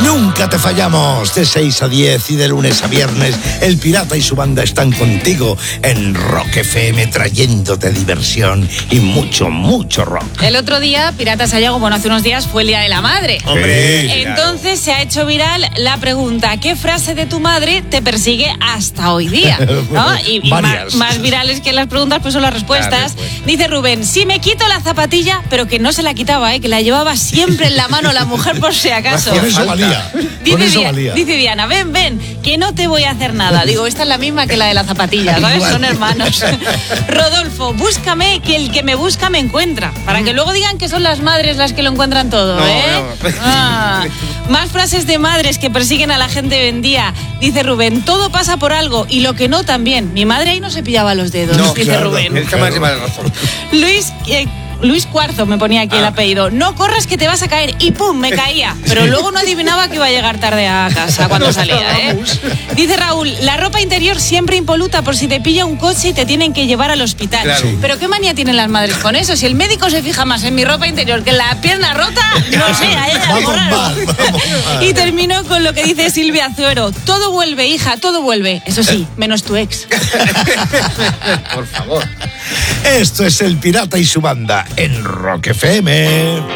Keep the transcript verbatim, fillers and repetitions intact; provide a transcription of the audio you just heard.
Nunca te fallamos. De seis a diez y de lunes a viernes, El Pirata y su banda están contigo en Rock F M, trayéndote diversión y mucho, mucho rock. El otro día, Pirata Sayago, bueno, hace unos días fue el Día de la Madre. Hombre. Entonces se ha hecho viral la pregunta: ¿qué frase de tu madre te persigue hasta hoy día? ¿No? Y, y más, más virales que las preguntas pues son las respuestas. Claro, pues. Dice Rubén: si me quito la zapatilla, pero que no se la quitaba, ¿eh? Que la llevaba siempre en la mano la mujer por si acaso. Con eso valía. Dice, Con eso Di- valía. dice Diana: ven, ven, que no te voy a hacer nada. Digo, esta es la misma que la de la zapatilla, ¿sabes? Son hermanos. Rodolfo: búscame, que el que me busca me encuentra. Para que luego digan que son las madres las que lo encuentran todo, No, ¿eh? no. Ah, más frases de madres que persiguen a la gente hoy en día. Dice Rubén: todo pasa por algo y lo que no también. Mi madre ahí no se pillaba los dedos, No, dice claro, Rubén. es que más lleva razón. Luis... eh, Luis Cuarzo me ponía aquí ah. el apellido. No corras que te vas a caer. Y pum, me caía. Pero luego no adivinaba que iba a llegar tarde a casa cuando salía, ¿eh? Dice Raúl: la ropa interior siempre impoluta por si te pilla un coche y te tienen que llevar al hospital. Claro. Pero qué manía tienen las madres con eso. Si el médico se fija más en mi ropa interior que en la pierna rota, no sé, a ella vamos raro. mal, vamos mal. Y termino con lo que dice Silvia Azuero: todo vuelve, hija, todo vuelve. Eso sí, menos tu ex. Por favor. Esto es El Pirata y su banda en Rock F M.